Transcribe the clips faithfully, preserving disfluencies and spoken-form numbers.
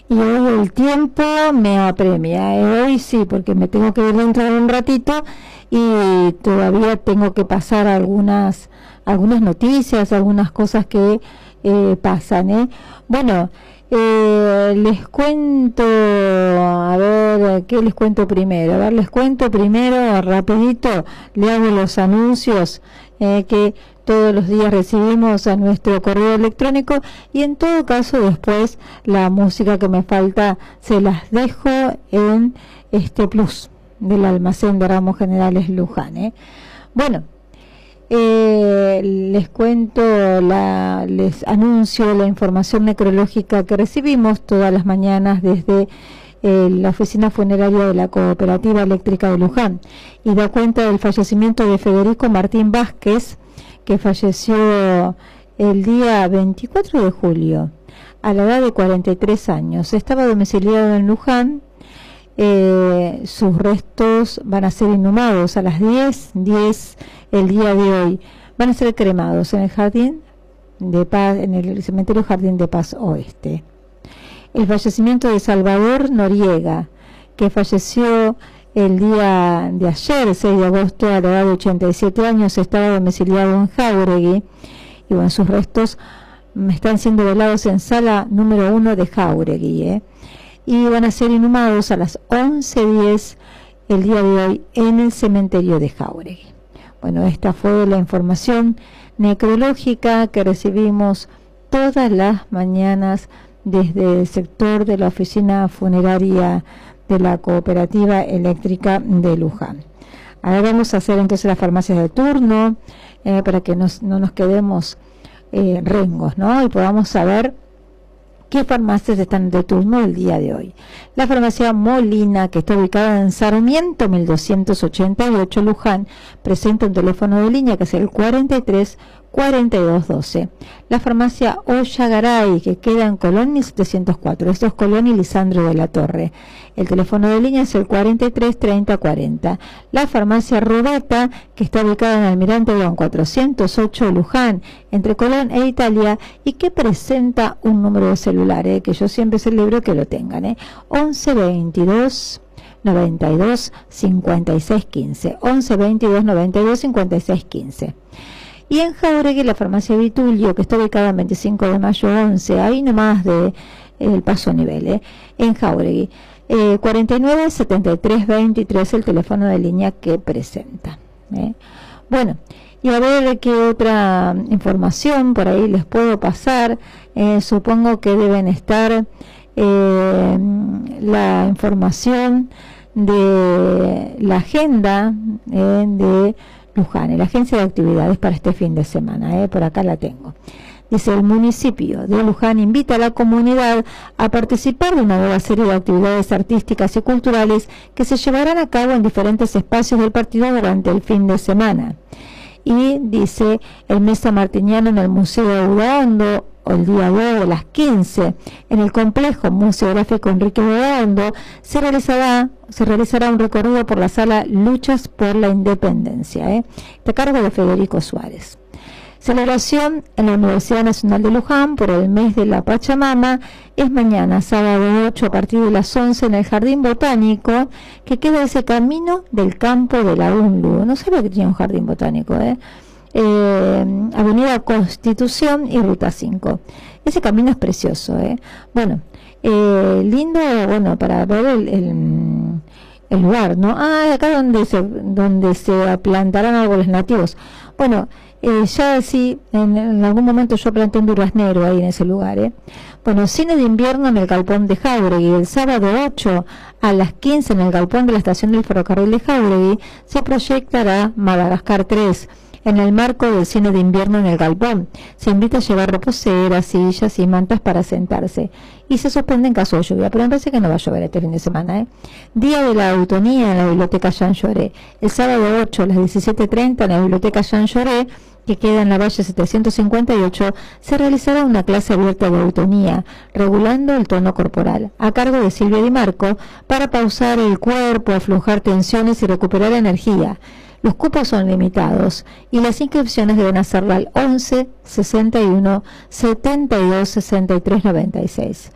y hoy el tiempo me apremia, eh, hoy sí, porque me tengo que ir dentro de un ratito y todavía tengo que pasar algunas algunas noticias, algunas cosas que eh, pasan, ¿eh? Bueno, eh, les cuento, a ver, ¿qué les cuento primero? A ver, les cuento primero, rapidito, le hago los anuncios eh, que todos los días recibimos a nuestro correo electrónico, y en todo caso después la música que me falta se las dejo en este plus del almacén de Ramos Generales Luján, ¿eh? Bueno, eh, les cuento, la, les anuncio la información necrológica que recibimos todas las mañanas desde eh, la oficina funeraria de la Cooperativa Eléctrica de Luján, y da cuenta del fallecimiento de Federico Martín Vázquez, que falleció el día veinticuatro de julio a la edad de cuarenta y tres años. Estaba domiciliado en Luján. Eh, sus restos van a ser inhumados a las diez diez el día de hoy. Van a ser cremados en el jardín de Paz, en el cementerio Jardín de Paz Oeste. El fallecimiento de Salvador Noriega, que falleció el día de ayer, seis de agosto, a la edad de ochenta y siete años, estaba domiciliado en Jáuregui, y bueno, sus restos están siendo velados en sala número uno de Jáuregui, ¿eh? y van a ser inhumados a las once diez el día de hoy en el cementerio de Jáuregui. Bueno, esta fue la información necrológica que recibimos todas las mañanas desde el sector de la oficina funeraria de la Cooperativa Eléctrica de Luján. Ahora vamos a hacer entonces las farmacias de turno, eh, para que nos, no nos quedemos eh, rengos, ¿no? Y podamos saber qué farmacias están de turno el día de hoy. La farmacia Molina, que está ubicada en Sarmiento mil doscientos ochenta y ocho, Luján, presenta un teléfono de línea que es el cuarenta y tres cuarenta y dos doce. La farmacia Ollagaray, que queda en Colón mil setecientos cuatro, esto es Colón y Lisandro de la Torre. El teléfono de línea es el cuarenta y tres treinta cuarenta. La farmacia Rubeta, que está ubicada en Almirante Brown cuatrocientos ocho, Luján, entre Colón e Italia, y que presenta un número de celular, eh, que yo siempre celebro que lo tengan, eh, once veintidós noventa y dos cincuenta y seis quince, once veintidós noventa y dos cincuenta y seis quince. Y en Jáuregui, la farmacia Vitulio, que está ubicada en veinticinco de mayo once, ahí nomás de eh, el paso a nivel, eh, en Jáuregui, eh, cuarenta y nueve setenta y tres veintitrés, el teléfono de línea que presenta, eh. Bueno, y a ver qué otra información por ahí les puedo pasar. Eh, supongo que deben estar eh, la información de la agenda eh, de Luján, la agencia de actividades para este fin de semana, eh, por acá la tengo. Dice: el municipio de Luján invita a la comunidad a participar de una nueva serie de actividades artísticas y culturales que se llevarán a cabo en diferentes espacios del partido durante el fin de semana. Y dice: el mes sanmartiniano en el Museo de Udaondo, el día de hoy a las quince, en el complejo museográfico Enrique Udaondo, se realizará se realizará un recorrido por la sala Luchas por la Independencia, ¿eh? de cargo de Federico Suárez. Celebración en la Universidad Nacional de Luján por el mes de la Pachamama es mañana, sábado ocho, a partir de las once, en el Jardín Botánico, que queda ese camino del campo de la U N L U. No sabía que tenía un jardín botánico, ¿eh? Eh, Avenida Constitución y Ruta cinco. Ese camino es precioso, ¿eh? Bueno, eh, lindo, bueno, para ver el, el, el lugar, ¿no? Ah, acá donde se, donde se plantarán árboles nativos. Bueno, eh, ya sí, en, en algún momento yo planté un duraznero ahí en ese lugar, ¿eh? Bueno, cine de invierno en el Galpón de Jáuregui, el sábado ocho a las quince, en el Galpón de la estación del ferrocarril de Jáuregui, se proyectará Madagascar tres, en el marco del cine de invierno en el Galpón. Se invita a llevar reposeras, sillas y mantas para sentarse, y se suspende en caso de lluvia, pero me parece que no va a llover este fin de semana, ¿eh? Día de la Autonía en la Biblioteca Jean Lloré, el sábado ocho a las diecisiete treinta, en la Biblioteca Jean Lloré, que queda en la Valle setecientos cincuenta y ocho, se realizará una clase abierta de autonía, regulando el tono corporal, a cargo de Silvia Di Marco, para pausar el cuerpo, aflojar tensiones y recuperar energía. Los cupos son limitados y las inscripciones deben hacerla al once sesenta y uno setenta y dos sesenta y tres noventa y seis.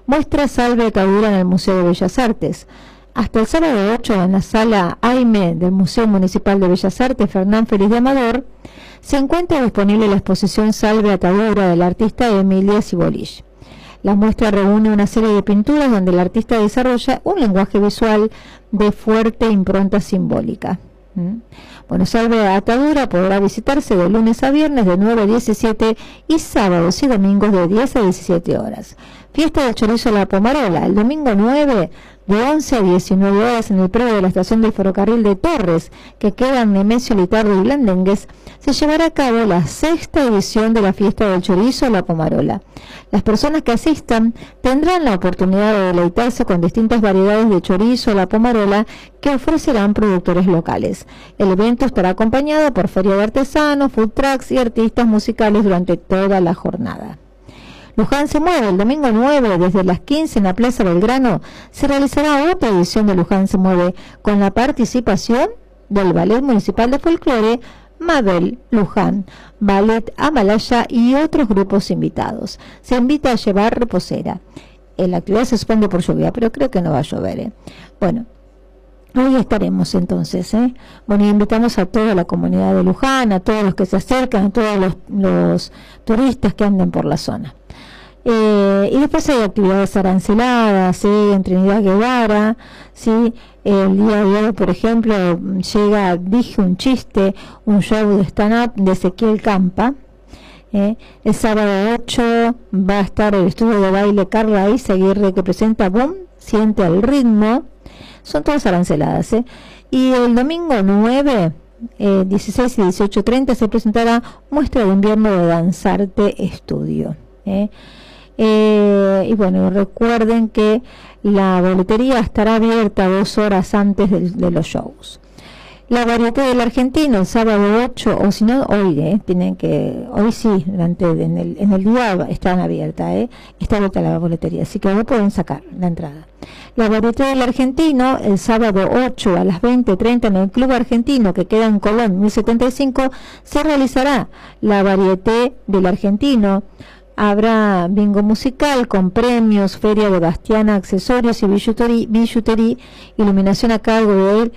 Muestra Salve Atadura en el Museo de Bellas Artes. Hasta el sábado ocho, en la sala Aime del Museo Municipal de Bellas Artes Fernán Feliz de Amador, se encuentra disponible la exposición Salve Atadura del artista Emilia Sibolich. La muestra reúne una serie de pinturas donde el artista desarrolla un lenguaje visual de fuerte impronta simbólica. ¿Mm? Bueno, Salve Atadura podrá visitarse de lunes a viernes de nueve a diecisiete y sábados y domingos de diez a diecisiete horas. Fiesta del chorizo a la Pomarola, el domingo nueve de once a diecinueve horas en el predio de la estación del ferrocarril de Torres, que queda en Nemesio Litardo y Blandengues, se llevará a cabo la sexta edición de la Fiesta del Chorizo a la Pomarola. Las personas que asistan tendrán la oportunidad de deleitarse con distintas variedades de chorizo a la Pomarola que ofrecerán productores locales. El evento estará acompañado por feria de artesanos, food trucks y artistas musicales durante toda la jornada. Luján se mueve, el domingo nueve, desde las quince en la Plaza Belgrano, se realizará otra edición de Luján se mueve, con la participación del Ballet Municipal de Folclore, Mabel Luján, Ballet Amalaya y otros grupos invitados. Se invita a llevar reposera. La actividad se suspende por lluvia, pero creo que no va a llover. ¿eh? Bueno, hoy estaremos entonces. ¿eh? Bueno, invitamos a toda la comunidad de Luján, a todos los que se acercan, a todos los, los turistas que anden por la zona. Eh, y después hay actividades aranceladas, ¿sí? En Trinidad Guevara, ¿sí? El día de hoy, por ejemplo, llega Dije un chiste, un show de stand-up de Ezequiel Campa. ¿eh? El sábado ocho va a estar el estudio de baile Carla Izaguirre, que presenta Boom, Siente el ritmo. Son todas aranceladas. ¿eh? Y el domingo nueve, eh, dieciséis y dieciocho treinta se presentará Muestra de Invierno de Danzarte Estudio. ¿eh? Eh, y bueno, recuerden que la boletería estará abierta dos horas antes de, de los shows. La Varieté del Argentino, el sábado ocho, o si no, hoy, eh, tienen que, hoy sí, durante, en, el, en el día están abiertas, eh, está abierta la boletería, así que no pueden sacar la entrada. La Varieté del Argentino, el sábado ocho a las veinte treinta en el Club Argentino, que queda en Colón mil setenta y cinco, se realizará la Varieté del Argentino. Habrá bingo musical con premios, feria de Bastiana, accesorios y billutería, billutería iluminación a cargo de él,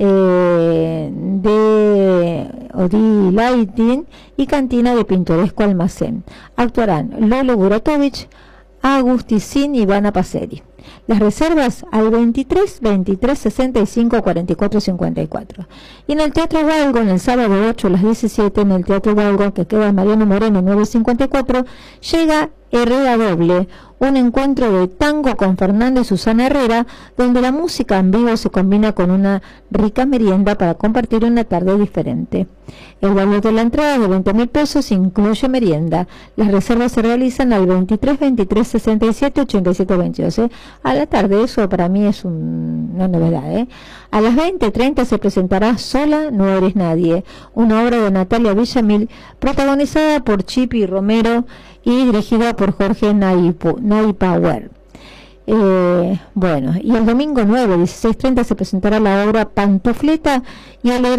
eh, de Odi Lighting y cantina de Pintoresco Almacén. Actuarán Lolo Buratovich, Agusticín y Ivana Paceri. Las reservas al veintitrés, veintitrés, sesenta y cinco, cuarenta y cuatro, cincuenta y cuatro. Y en el Teatro Valgo, en el sábado ocho a las diecisiete, en el Teatro Valgo, que queda en Mariano Moreno nueve cincuenta y cuatro, llega Herrera Doble, un encuentro de tango con Fernando y Susana Herrera, donde la música en vivo se combina con una rica merienda para compartir una tarde diferente. El valor de la entrada de veinte mil pesos incluye merienda. Las reservas se realizan al veintitrés, veintitrés, sesenta y siete, ochenta y siete, veintidós. ¿eh? A la tarde, eso para mí es un, una novedad. ¿eh? A las veinte treinta se presentará Sola no eres nadie, una obra de Natalia Villamil, protagonizada por Chipi Romero y dirigida por Jorge Naipower. Eh, bueno, y el domingo nueve, dieciséis treinta se presentará la obra Pantufleta y el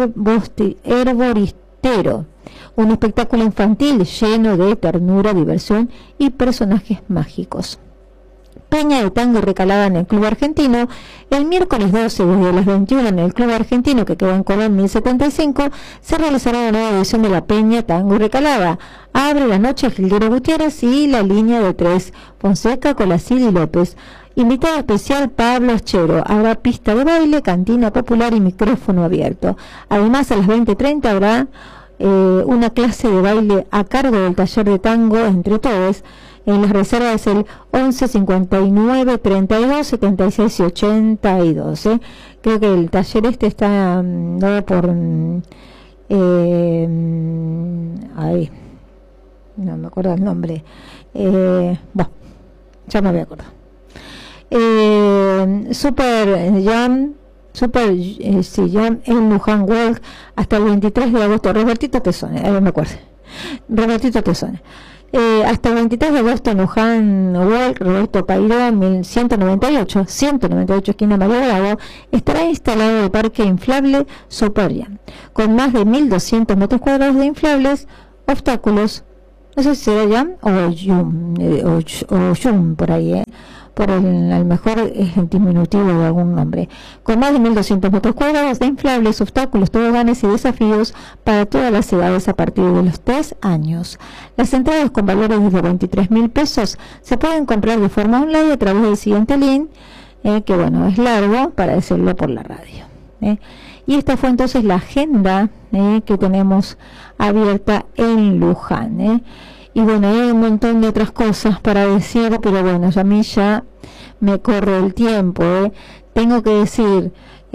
Herboristero, un espectáculo infantil lleno de ternura, diversión y personajes mágicos. Peña de Tango y Recalada en el Club Argentino, el miércoles doce desde las veintiuna en el Club Argentino, que queda en Colón mil setenta y cinco, se realizará una nueva edición de la Peña Tango y Recalada. Abre la noche Gilguero Gutiérrez y la línea de tres, Fonseca, Colacil y López. Invitado especial Pablo Eschero. Habrá pista de baile, cantina popular y micrófono abierto. Además, a las veinte treinta habrá eh, una clase de baile a cargo del taller de tango Entre Todos. En las reservas el once, cincuenta y nueve, treinta y dos, setenta y seis y ochenta y dos. ¿eh? Creo que el taller este está um, dado por... Um, eh, ahí, no me acuerdo el nombre. Eh, bueno, ya me voy a acordar. Eh, Super Jam, Super eh, sí, Jam en Luján World hasta el veintitrés de agosto. Robertito Tesone, ahora me acuerdo. Robertito Tesone. Eh, hasta el veintitrés de agosto en Luján World, Roberto Pairó, ciento noventa y ocho, ciento noventa y ocho esquina María Bravo, estará instalado el parque inflable Super Jam, con más de mil doscientos metros cuadrados de inflables, obstáculos, no sé si será Jam o Jum, eh, o, o Jum por ahí, eh, por el, a lo mejor es el diminutivo de algún nombre. Con más de mil doscientos metros cuadrados de inflables, obstáculos, toboganes y desafíos para todas las edades a partir de los tres años. Las entradas con valores desde veintitrés mil pesos se pueden comprar de forma online a través del siguiente link, eh, que bueno, es largo para decirlo por la radio. Eh. Y esta fue entonces la agenda eh, que tenemos abierta en Luján. Eh. Y bueno, hay un montón de otras cosas para decir, pero bueno, a mí ya me corre el tiempo. ¿eh? Tengo que decir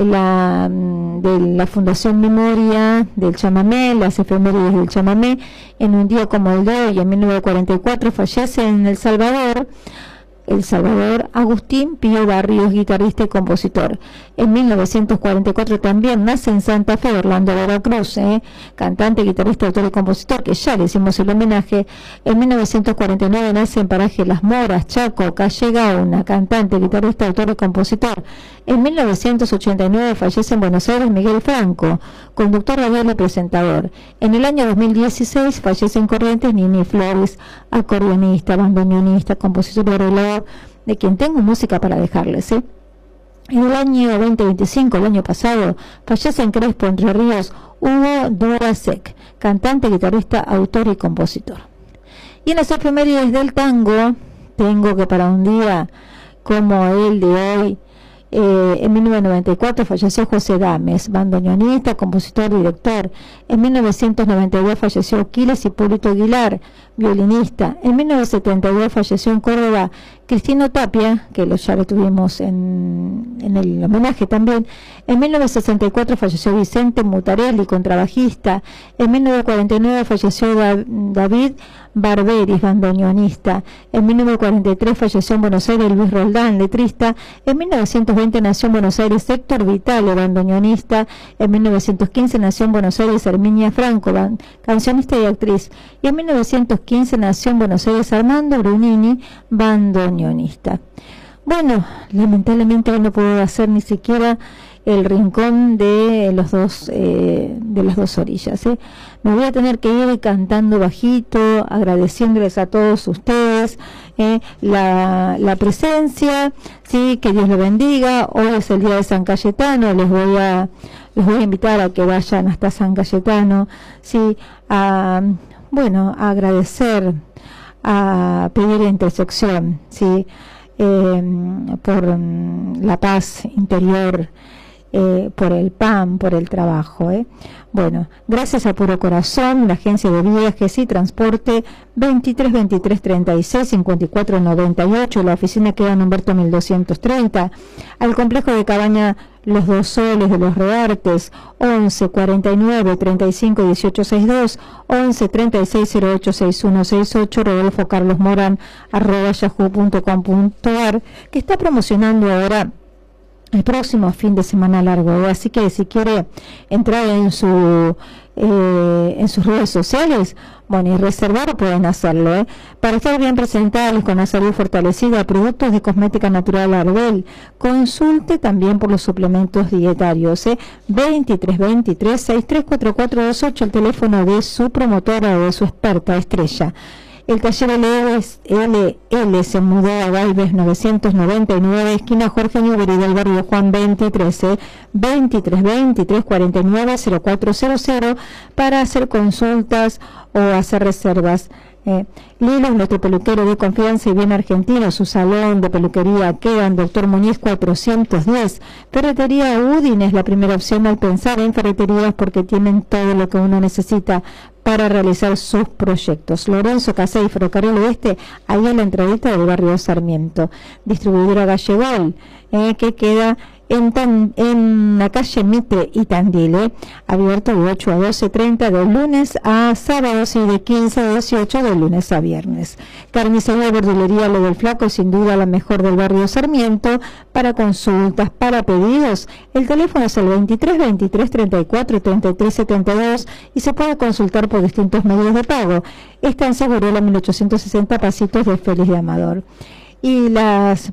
la de la Fundación Memoria del Chamamé, las efemérides del Chamamé, en un día como el de hoy, en mil novecientos cuarenta y cuatro, fallece en El Salvador, El Salvador, Agustín Pío Barrios, guitarrista y compositor. En mil novecientos cuarenta y cuatro también nace en Santa Fe Orlando Veracruz, ¿eh? cantante, guitarrista, autor y compositor, que ya le hicimos el homenaje. En mil novecientos cuarenta y nueve nace en Paraje Las Moras, Chaco, Calle Gauna, cantante, guitarrista, autor y compositor. En mil novecientos ochenta y nueve fallece en Buenos Aires Miguel Franco, conductor radial y presentador. En el año dos mil dieciséis fallece en Corrientes Nini Flores, acordeonista, bandoneonista, compositor y arreglador, de quien tengo música para dejarles. ¿eh? En el año veinte veinticinco, el año pasado, fallece en Crespo, Entre Ríos, Hugo Dorasek, cantante, guitarrista, autor y compositor. Y en las efemérides del tango, tengo que para un día como el de hoy, Eh, en mil novecientos noventa y cuatro falleció José Dames, bandoneonista, compositor, director. En mil novecientos noventa y dos falleció Quiles Hipólito Aguilar, violinista. En mil novecientos setenta y dos falleció en Córdoba Cristino Tapia, que lo, ya lo tuvimos en, en el homenaje también. En mil novecientos sesenta y cuatro falleció Vicente Mutarelli, contrabajista. En mil novecientos cuarenta y nueve falleció da, David Barberis, bandoneonista. En mil novecientos cuarenta y tres falleció en Buenos Aires Luis Roldán, letrista. En mil novecientos veinte nació en Buenos Aires Héctor Vitale, bandoneonista. En mil novecientos quince nació en Buenos Aires Herminia Franco, cancionista y actriz. Y en mil novecientos quince nació en Buenos Aires Armando Brunini, bandoneonista. Bueno, lamentablemente hoy no puedo hacer ni siquiera el rincón de los dos eh, de las dos orillas. ¿eh? Me voy a tener que ir cantando bajito, agradeciéndoles a todos ustedes eh, la, la presencia, sí, que Dios lo bendiga. Hoy es el día de San Cayetano, les voy a les voy a invitar a que vayan hasta San Cayetano, sí, a bueno, a agradecer, a pedir intersección, sí, eh, por um, la paz interior. Eh, por el pan, por el trabajo. ¿eh? Bueno, gracias a Puro Corazón, la agencia de viajes y transporte veintitrés veintitrés treinta y seis cincuenta y cuatro noventa y ocho, la oficina queda en Humberto mil doscientos treinta, al complejo de cabaña Los Dos Soles de los Reartes, once cuarenta y nueve treinta y cinco dieciocho sesenta y dos, once treinta y seis cero ocho sesenta y uno sesenta y ocho, Rodolfo Carlos Morán, arroba yahoo punto com punto ar, que está promocionando ahora el próximo fin de semana largo, ¿eh? Así que si quiere entrar en su eh, en sus redes sociales, bueno, y reservar, pueden hacerlo, ¿eh? Para estar bien presentados, con la salud fortalecida, productos de cosmética natural Arbel, consulte también por los suplementos dietarios, ¿eh? veintitrés veintitrés sesenta y tres cuarenta y cuatro veintiocho, el teléfono de su promotora o de su experta estrella. El taller L L se mudó a Galvez novecientos noventa y nueve, esquina Jorge Newbery del barrio Juan veintitrés, veintitrés veintitrés cuarenta y nueve cero cuatro cero cero, para hacer consultas o hacer reservas. Eh, Lilo es nuestro peluquero de confianza y bien argentino. Su salón de peluquería queda en Doctor Muñiz cuatrocientos diez. Ferretería Udin es la primera opción al pensar en ferreterías, porque tienen todo lo que uno necesita para realizar sus proyectos. Lorenzo Casey, Ferrocarril Oeste, ahí en la entradita del barrio Sarmiento. Distribuidora Gallegol, eh, que queda en, tan, en la calle Mitre y Tandil, eh, abierto de ocho a doce treinta de lunes a sábados y de quince a dieciocho de lunes a viernes. Carnicería y verdulería Lo del Flaco, sin duda la mejor del barrio Sarmiento. Para consultas, para pedidos, el teléfono es el veintitrés veintitrés treinta y cuatro treinta y tres setenta y dos y se puede consultar por distintos medios de pago. Está en Segurola mil ochocientos sesenta, pasitos de Félix de Amador. Y las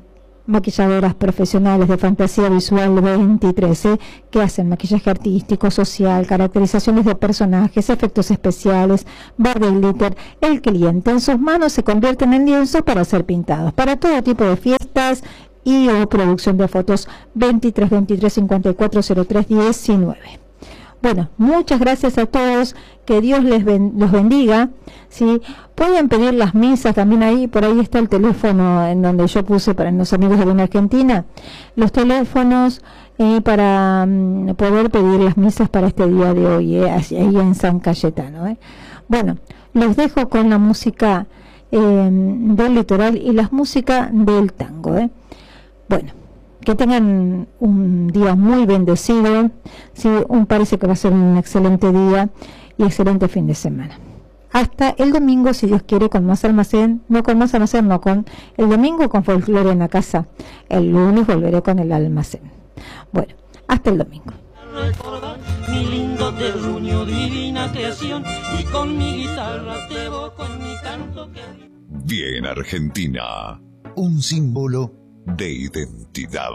maquilladoras profesionales de Fantasía Visual veintitrés, ¿eh? que hacen maquillaje artístico, social, caracterizaciones de personajes, efectos especiales, bar de glitter. El cliente en sus manos se convierten en lienzos para ser pintados, para todo tipo de fiestas y o producción de fotos. Veintitrés veintitrés cincuenta y cuatro cero tres diecinueve. Bueno, muchas gracias a todos, que Dios les ben, los bendiga. ¿Sí? Pueden pedir las misas también ahí, por ahí está el teléfono en donde yo puse para los amigos de Buena Argentina, los teléfonos eh, para um, poder pedir las misas para este día de hoy, eh, ahí en San Cayetano. Eh. Bueno, los dejo con la música eh, del litoral y la música del tango. Eh. Bueno. Que tengan un día muy bendecido, sí, un, parece que va a ser un excelente día y excelente fin de semana. Hasta el domingo, si Dios quiere, con más almacén, no con más almacén, no con el domingo con folclore en la casa. El lunes volveré con el almacén. Bueno, hasta el domingo. Recordar mi lindo terruño, divina creación, y con mi guitarra te evoco en mi canto que... Bien Argentina, un símbolo de identidad.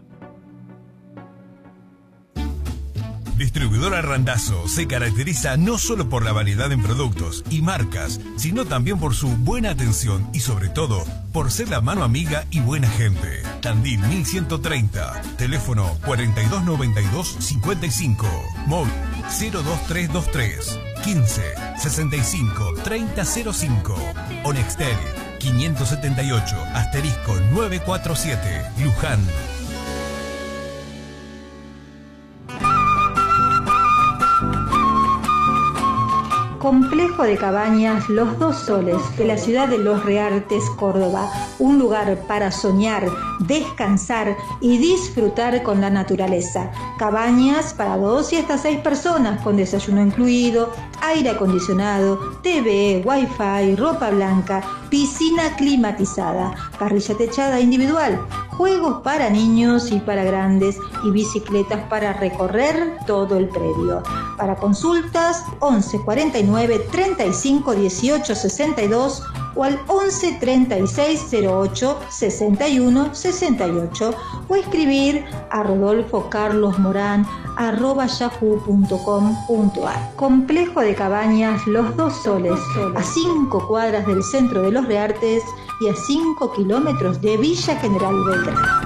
Distribuidora Randazzo se caracteriza no solo por la variedad en productos y marcas, sino también por su buena atención y sobre todo por ser la mano amiga y buena gente. Tandil mil ciento treinta, teléfono cuarenta y dos noventa y dos cincuenta y cinco, móvil cero dos tres dos tres quince sesenta y cinco treinta cero cinco, o Nextel quinientos setenta y ocho asterisco novecientos cuarenta y siete, Luján. Complejo de Cabañas Los Dos Soles, de la ciudad de Los Reartes, Córdoba. Un lugar para soñar, descansar y disfrutar con la naturaleza. Cabañas para dos y hasta seis personas, con desayuno incluido, aire acondicionado, T V, wifi, ropa blanca, piscina climatizada, parrilla techada individual, juegos para niños y para grandes y bicicletas para recorrer todo el predio. Para consultas, once cuarenta y nueve treinta y cinco dieciocho sesenta y dos o al once treinta y seis cero ocho sesenta y uno sesenta y ocho, o escribir a rodolfo carlos morán arroba yahoo punto com punto ar. Complejo de Cabañas Los Dos Soles, a cinco cuadras del centro de Los Reartes y a cinco kilómetros de Villa General Belgrano.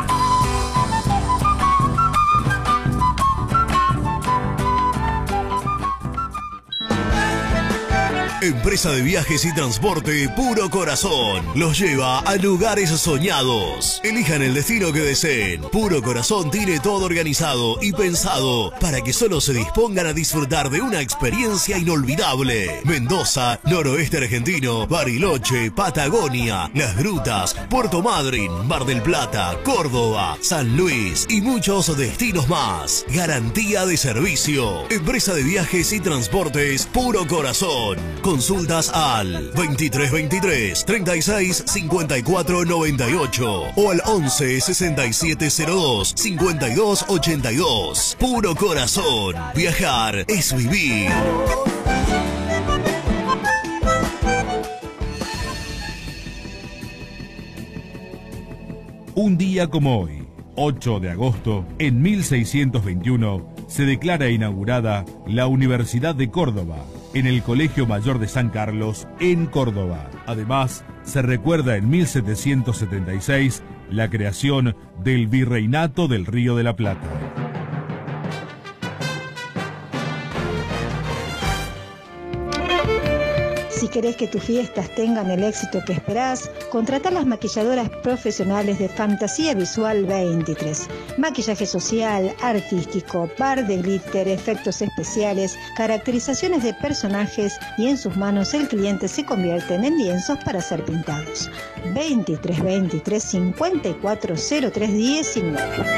Empresa de viajes y transporte Puro Corazón los lleva a lugares soñados. Elijan el destino que deseen. Puro Corazón tiene todo organizado y pensado para que solo se dispongan a disfrutar de una experiencia inolvidable. Mendoza, noroeste argentino, Bariloche, Patagonia, Las Grutas, Puerto Madryn, Mar del Plata, Córdoba, San Luis y muchos destinos más. Garantía de servicio. Empresa de viajes y transportes Puro Corazón. Consultas al veintitrés veintitrés treinta y seis cincuenta y cuatro noventa y ocho o al once sesenta y siete cero dos cincuenta y dos ochenta y dos. Puro Corazón. Viajar es vivir. Un día como hoy, ocho de agosto, en mil seiscientos veintiuno, se declara inaugurada la Universidad de Córdoba, en el Colegio Mayor de San Carlos, en Córdoba. Además, se recuerda en mil setecientos setenta y seis la creación del Virreinato del Río de la Plata. Si querés que tus fiestas tengan el éxito que esperás, contratá las maquilladoras profesionales de Fantasía Visual veintitrés. Maquillaje social, artístico, bar de glitter, efectos especiales, caracterizaciones de personajes y en sus manos el cliente se convierten en lienzos para ser pintados. veintitrés veintitrés cincuenta y cuatro cero tres diecinueve.